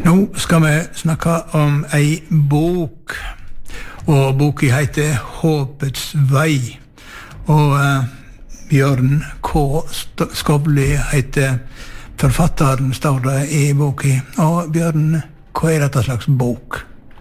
Nå skal vi snakke om ei bok, og boka heter Håpets vei, og Bjørn K. Skovli heter forfatteren, står det i boka. Og Bjørn, hva dette slags bok?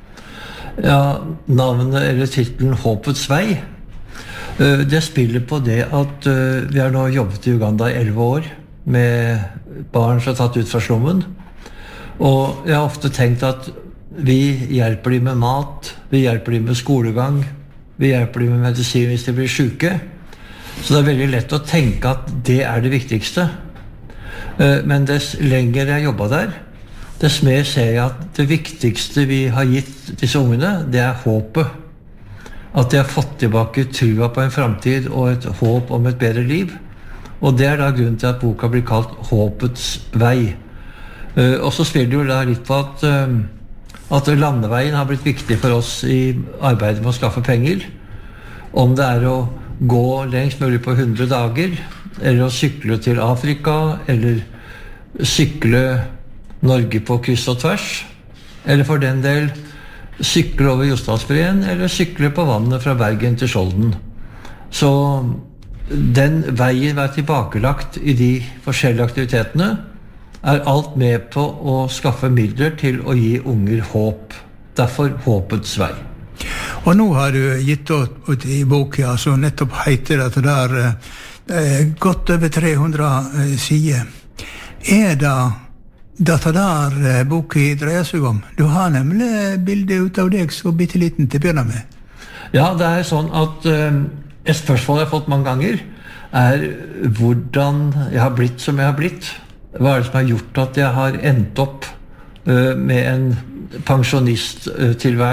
Ja, navnet eller titlen Håpets vei, det spiller på det at vi har nå jobbet i Uganda i 11 år med barn som er tatt ut fra slummen. Og jeg har ofte tenkt at vi hjelper dem med mat, vi hjelper dem med skolegang, vi hjelper dem med medisin hvis de blir syke. Så det er veldig lett å tenke at det er det viktigste. Men dess lenger jeg jobbet der, dess mer ser jeg at det viktigste vi har gitt disse ungene, det er håpet. At de har fått tilbake trua på en fremtid og et håp om et bedre liv. Og det er da grunnen til at boka blir kalt Håpets vei. Og så spiller det jo da litt på at landeveien har blitt viktig for oss i arbeidet med å skaffe penger. Om det er å gå lengst mulig på 100 dager, eller å sykle til Afrika, eller sykle Norge på kryss og tvers, eller for den del sykle over Jostedalsbreen, eller sykle på vannet fra Bergen til Skjolden. Så den veien var tilbakelagt i de forskjellige aktivitetene, er alt med på å skaffe midler til å gi unger håp. Derfor Håpets vei. Og nå har du gitt ut i boka, så nettopp heter det at det er godt over 300 sider. Er det dette der boka dreier seg om? Du har nemlig bildet ut av deg så bitteliten til å begynne med. Ja, det er sånn at et spørsmål jeg har fått mange ganger er hvordan jeg har blitt som jeg har blitt. Hva er det som har gjort at jeg har endt opp med en pensjonisttilværelse